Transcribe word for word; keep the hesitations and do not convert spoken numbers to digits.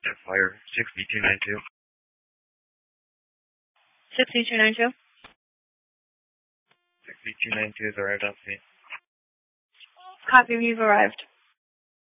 Fire sixty-two ninety-two. sixty-two ninety-two. sixty-two ninety-two has arrived on scene. Copy, we've arrived.